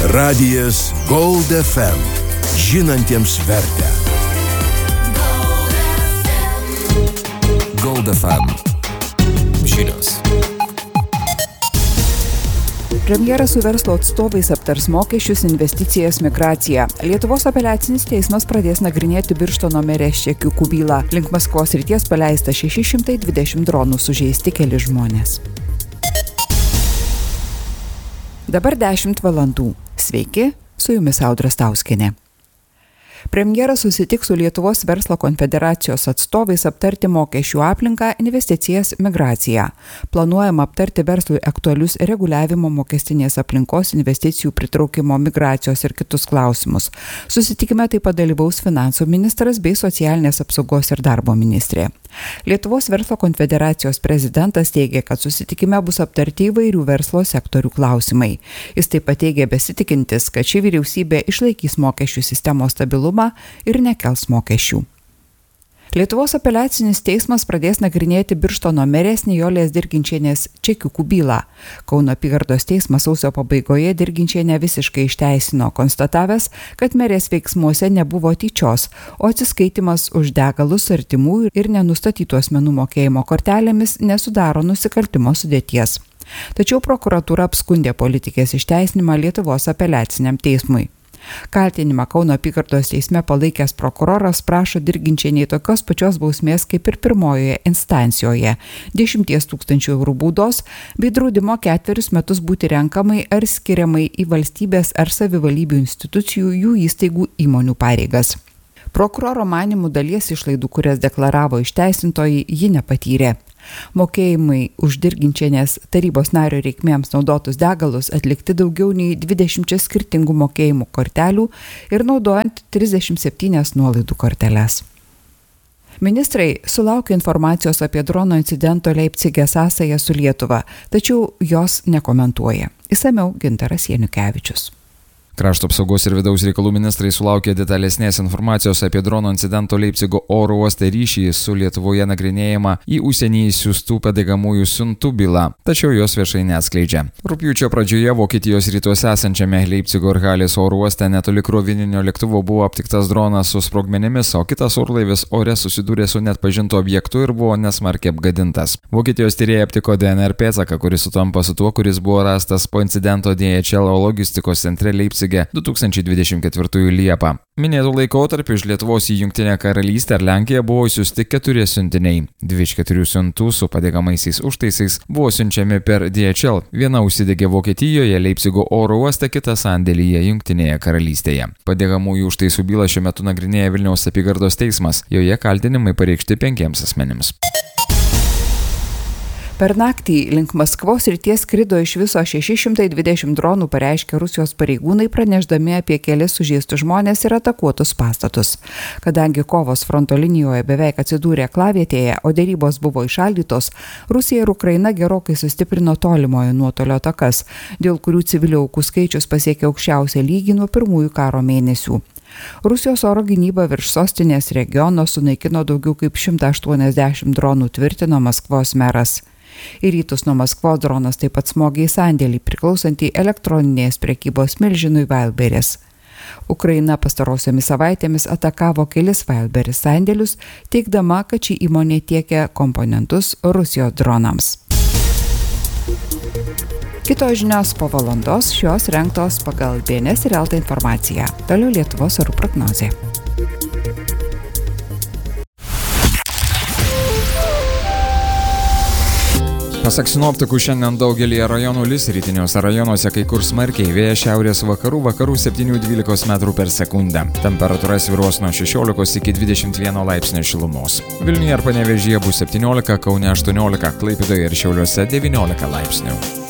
Radijas Gold FM. Žinantiems vertę. Gold FM. Žinios. Premjeras su verslo atstovais aptars mokesčius, investicijas, migraciją. Lietuvos apeliacinis teismas pradės nagrinėti Birštono merės čekiukų bylą. Link Maskvos srities paleista 620 dronų, sužeisti keli žmonės. Dabar 10 valandų. Sveiki, su jumis Audra Stauskienė. Premjeras susitiks su Lietuvos verslo konfederacijos atstovais aptarti mokesčių aplinką, investicijas, migraciją. Planuojama aptarti verslui aktualius reguliavimo mokestinės aplinkos, investicijų pritraukimo, migracijos ir kitus klausimus. Susitikime taip pat dalyvaus finansų ministras bei socialinės apsaugos ir darbo ministrė. Lietuvos verslo konfederacijos prezidentas teigia, kad susitikime bus aptarti įvairių verslo sektorių klausimai. Jis taip pat teigia besitikintis, kad ši vyriausybė išlaikys mokesčių sistemos stabilumą ir nekels mokesčių. Lietuvos apeliacinis teismas pradės nagrinėti Birštono merės Nijolės Dirginčienės čekiukų bylą. Kauno apygardos teismas sausio pabaigoje Dirginčienę visiškai išteisino, konstatavęs, kad merės veiksmuose nebuvo tyčios, o atsiskaitimas už degalus artimųjų ir nenustatytų asmenų mokėjimo kortelėmis nesudaro nusikaltimo sudėties. Tačiau prokuratūra apskundė politikės išteisinimą Lietuvos apeliaciniam teismui. Kaltinimą Kauno apygardos teisme palaikęs prokuroras prašo Dirginčienei tokios pačios bausmės kaip ir pirmojoje instancijoje – 10 000 eurų baudos bei draudimo 4 metus būti renkamai ar skiriamai į valstybės ar savivaldybių institucijų, jų įstaigų, įmonių pareigas. Prokuroro manymų dalies išlaidų, kurias deklaravo išteisintoji, ji nepatyrė. Mokėjimai už Dirginčienės tarybos nario reikmėms naudotus degalus atlikti daugiau nei 20 skirtingų mokėjimų kortelių ir naudojant 37 nuolaidų korteles. Ministrai sulaukė informacijos apie drono incidento Leipcige sąsają su Lietuva, tačiau jos nekomentuoja. Išsamiau Gintaras Janukevičius. Krašto apsaugos ir vidaus reikalų ministrai sulaukė detalesnės informacijos apie drono incidento Leipcigo oro uoste ryšį su Lietuvoje nagrinėjama į užsienį išsiųstų padegamųjų siuntų bylą, tačiau jos viešai neatskleidžia. Rugpjūčio pradžioje Vokietijos rytuose esančiame Leipcigo ir Halės oro uoste netoli krovininio lėktuvo buvo aptiktas dronas su sprogmenimis, o kitas orlaivis ore susidūrė su neatpažintu objektu ir buvo nesmarkiai apgadintas. Vokietijos tyrėjai aptiko DNR pėdsaką, kuris sutampa su tuo, kuris buvo rastas po incidento DHL logistikos centre Leipcige 2024 Liepą. Minėtų laikotarpiu iš Lietuvos į Jungtinę karalystę ir Lenkiją buvo išsiųsti 4 siuntiniai. 2 iš 4 siuntų su padegamaisiais užtaisais buvo siunčiami per DHL. Viena užsidegė Vokietijoje, Leipcigo oro uoste, kita sandėlyje Jungtinėje karalystėje. Padegamųjų užtaisų bylą šiuo metu nagrinėja Vilniaus apygardos teismas. Joje kaltinimai pareikšti 5 asmenims. Per naktį link Maskvos srities skrido iš viso 620 dronų, pareiškė Rusijos pareigūnai, pranešdami apie kelis sužeistus žmonės ir atakuotus pastatus. Kadangi kovos fronto linijoje beveik atsidūrė aklavietėje, o dėrybos buvo įšaldytos, Rusija ir Ukraina gerokai sustiprino tolimojo nuotolio atakas, dėl kurių civilių aukų skaičius pasiekė aukščiausią lygį nuo pirmųjų karo mėnesių. Rusijos oro gynyba virš sostinės regiono sunaikino daugiau kaip 180 dronų, tvirtino Maskvos meras. Į rytus nuo Maskvos dronas taip pat smogė į sandėlį priklausantį elektroninės prekybos milžinui Wildberries. Ukraina pastarosiomis savaitėmis atakavo kelis Wildberries sandėlius, teigdama, kad ši įmonė tiekia komponentus Rusijos dronams. Kitos žinios po valandos, šios rengtos pagal BNS ir Elta informaciją. Toliau Lietuvos orų prognozė. Pasak sinoptikų, šiandien daugelį rajonų lis, rytiniuose rajonuose kai kur smarkiai, vėjas šiaurės vakarų 7-12 metrų per sekundę. Temperatūra svyruos nuo 16 iki 21 laipsnio šilumos. Vilniuje ir Panevėžyje bus 17, Kaune 18, Klaipėdoje ir Šiauliuose 19 laipsnių.